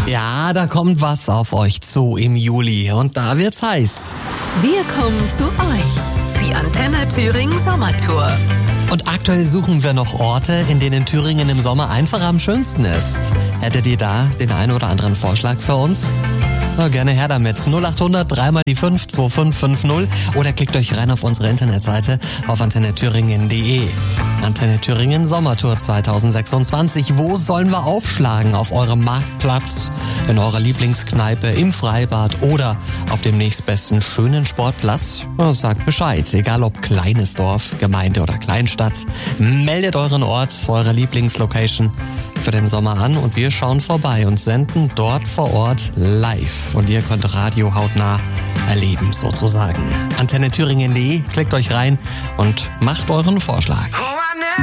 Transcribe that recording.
Ja, da kommt was auf euch zu im Juli und da wird's heiß. Wir kommen zu euch. Die Antenne Thüringen Sommertour. Und aktuell suchen wir noch Orte, in denen Thüringen im Sommer einfach am schönsten ist. Hättet ihr da den einen oder anderen Vorschlag für uns? Na, gerne her damit. 0800 3 die 5 2550 oder klickt euch rein auf unsere Internetseite auf antennethüringen.de. Antenne Thüringen Sommertour 2026. Wo sollen wir aufschlagen? Auf eurem Marktplatz, in eurer Lieblingskneipe, im Freibad oder auf dem nächstbesten schönen Sportplatz? Sagt Bescheid, egal ob kleines Dorf, Gemeinde oder Kleinstadt. Meldet euren Ort, eure Lieblingslocation für den Sommer an und wir schauen vorbei und senden dort vor Ort live. Und ihr könnt Radio hautnah erleben sozusagen. antennethüringen.de, klickt euch rein und macht euren Vorschlag.